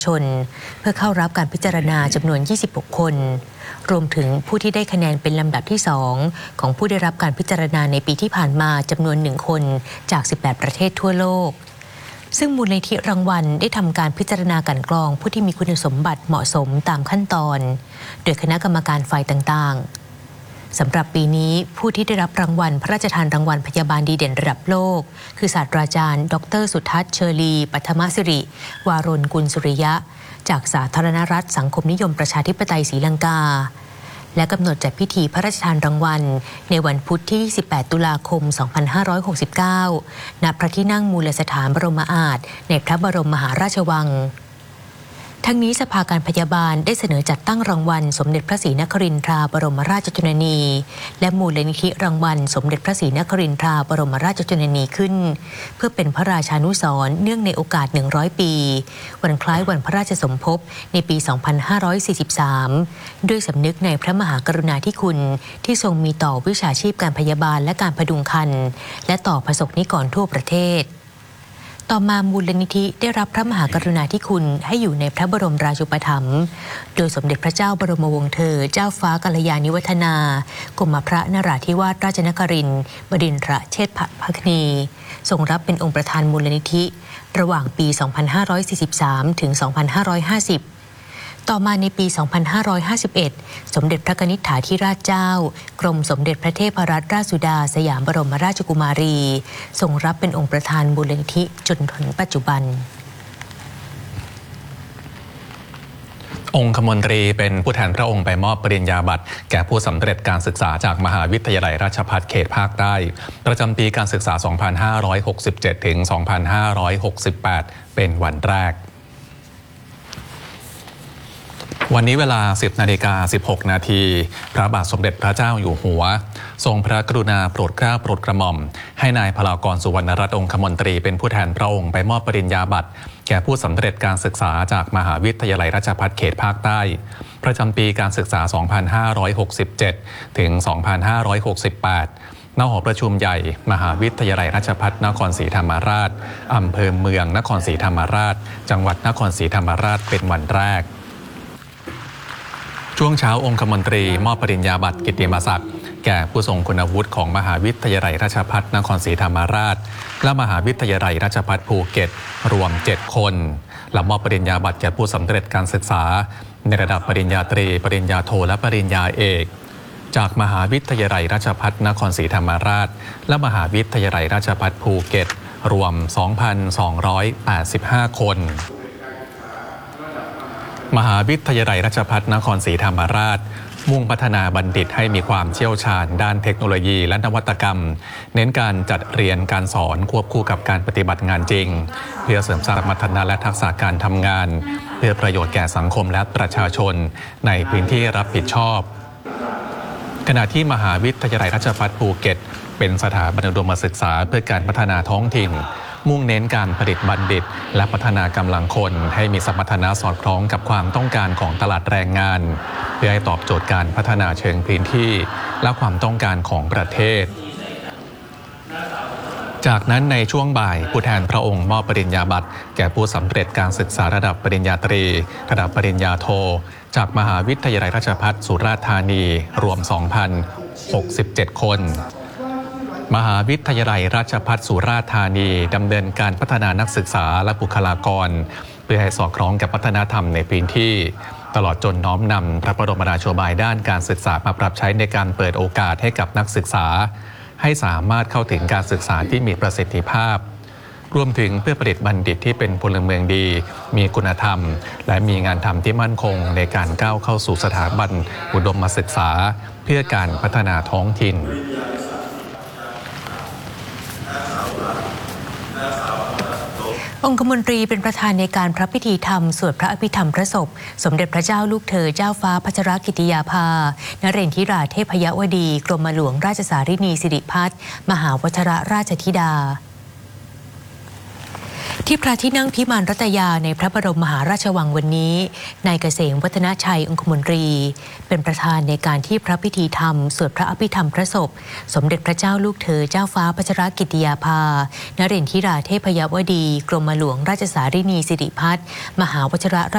ชนเพื่อเข้ารับการพิจารณาจำนวน 26 คนรวมถึงผู้ที่ได้คะแนนเป็นลำดับที่ 2 ของผู้ได้รับการพิจารณาในปีที่ผ่านมาจำนวน 1 คนจาก 18 ประเทศทั่วโลกซึ่งมูลนิธิรางวัลได้ทำการพิจารณากลั่นกรองผู้ที่มีคุณสมบัติเหมาะสมตามขั้นตอนโดยคณะกรรมการฝ่ายต่างๆสำหรับปีนี้ผู้ที่ได้รับรางวัลพระราชทานรางวัลพยาบาลดีเด่นระดับโลกคือศาสตราจารย์ดร.สุทัศน์เชอรีปัทมสิริวารนกุลสุริยะจากสาธารณรัฐสังคมนิยมประชาธิปไตยศรีลังกาและกำหนดจัดพิธีพระราชทานรางวัลในวันพุธที่ 18 ตุลาคม 2569 ณ พระที่นั่งมูลสถานบรมอาสน์ในพระบรมมหาราชวังทั้งนี้สภาการพยาบาลได้เสนอจัดตั้งรางวัลสมเด็จพระศรีนครินทราบรมราชชนนีและมูลนิธิรางวัลสมเด็จพระศรีนครินทราบรมราชชนนีขึ้นเพื่อเป็นพระราชานุสรณ์เนื่องในโอกาส100 ปีวันคล้ายวันพระราชสมภพในปี 2543 ด้วยสำนึกในพระมหากรุณาธิคุณที่ทรงมีต่อวิชาชีพการพยาบาลและการพดุงครรภ์และต่อประสบนิกรทั่วประเทศต่อมามูลนิธิได้รับพระมหากรุณาธิคุณให้อยู่ในพระบรมราชูปถัมภ์โดยสมเด็จพระเจ้าบรมวงศ์เธอเจ้าฟ้ากัลยาณิวัฒนากรมพระนราธิวาสราชนครินทร์บดินทรเชษฐภคทรงรับเป็นองค์ประธานมูลนิธิระหว่างปี 2543 ถึง 2550ต่อมาในปี 2551 สมเด็จพระกนิษฐาธิราชเจ้ากรมสมเด็จพระเทพรัตนราชสุดาสยามบรมราชกุมารีทรงรับเป็นองค์ประธานมูลนิธิจนถึงปัจจุบันองคมนตรีเป็นผู้แทนพระองค์ไปมอบปริญญาบัตรแก่ผู้สำเร็จการศึกษาจากมหาวิทยาลัยราชภัฏเขตภาคใต้ประจำปีการศึกษา 2567 ถึง 2568 เป็นวันแรกวันนี้เวลา 10:16 นาทีพระบาทสมเด็จพระเจ้าอยู่หัวทรงพระกรุณาโปรดเกล้าโปรดกระหม่อมให้นายพลากรสุวรรณรัตน์องคมนตรีเป็นผู้แทนพระองค์ไปมอบปริญญาบัตรแก่ผู้สำเร็จการศึกษาจากมหาวิทยาลัยราชภัฏเขตภาคใต้ประจำปีการศึกษา 2567 ถึง 2568 ณ หอประชุมใหญ่มหาวิทยาลัยราชภัฏนครศรีธรรมราชอำเภอเมืองนครศรีธรรมราชจังหวัดนครศรีธรรมราชเป็นวันแรกช่วงเช้าองคมนตรีมอบปริญญาบัตรกิตติมศักดิ์แก่ผู้ทรงคุณวุฒิของมหาวิทยาลัยราชภัฏนครศรีธรรมราชและมหาวิทยาลัยราชภัฏภูเก็ตรวม 7 คนและมอบปริญญาบัตรแก่ผู้สำเร็จการศึกษาในระดับปริญญาตรีปริญญาโทและปริญญาเอกจากมหาวิทยาลัยราชภัฏนครศรีธรรมราชและมหาวิทยาลัยราชภัฏภูเก็ตรวม 2,285 คนมหาวิทยาลัยราชภัฏนครศรีธรรมราชมุ่งพัฒนาบัณฑิตให้มีความเชี่ยวชาญด้านเทคโนโลยีและนวัตกรรมเน้นการจัดเรียนการสอนควบคู่กับการปฏิบัติงานจริงเพื่อเสริมสร้างสมรรถนะและทักษะการทำงานเพื่อประโยชน์แก่สังคมและประชาชนในพื้นที่รับผิดชอบขณะที่มหาวิทยาลัยราชภัฏภูเก็ตเป็นสถาบันอุดมศึกษาเพื่อการพัฒนาท้องถิ่นมุ่งเน้นการผลิตบัณฑิตและพัฒนากำลังคนให้มีสมรรถนะสอดคล้องกับความต้องการของตลาดแรงงานเพื่อให้ตอบโจทย์การพัฒนาเชิงพื้นที่และความต้องการของประเทศจากนั้นในช่วงบ่ายผู้แทนพระองค์มอบปริญญาบัตรแก่ผู้สำเร็จการศึกษาระดับปริญญาตรีระดับปริญญาโทจากมหาวิทยาลัยราชภัฏสุราษฎร์ธานีรวม 2,067 คนมหาวิทยาลัยราชภัฏสุราษฎร์ธานีดำเนินการพัฒนานักศึกษาและบุคลากรเพื่อให้สอดคล้องกับวัฒนธรรมในพื้นที่ตลอดจนน้อมนำพระบรมราโชบายด้านการศึกษามาปรับใช้ในการเปิดโอกาสให้กับนักศึกษาให้สามารถเข้าถึงการศึกษาที่มีประสิทธิภาพรวมถึงเพื่อผลิตบัณฑิตที่เป็นพลเมืองดีมีคุณธรรมและมีงานทำที่มั่นคงในการก้าวเข้าสู่สถาบันอุดมศึกษาเพื่อการพัฒนาท้องถิ่นองคมนตรีเป็นประธานในการพระพิธีธรรมสวดพระอภิธรรมพระศพสมเด็จพระเจ้าลูกเธอเจ้าฟ้าพัชรกิติยาภานเรนทิราเทพยวดีกรมหลวงราชสารินีสิริพัฒน์มหาวชิรราชธิดาที่พระที่นั่งพิมานรัตยาในพระบรมมหาราชวังวันนี้นายเกษมวัฒนชัยองคมนตรีเป็นประธานในการที่พระพิธีธรรมสวดพระอภิธรรมพระศพสมเด็จพระเจ้าลูกเธอเจ้าฟ้าพัชรกิติยาภานเรนทิราเทพยวดีกรมหลวงราชสารินีสิริพัฒน์มหาวชิร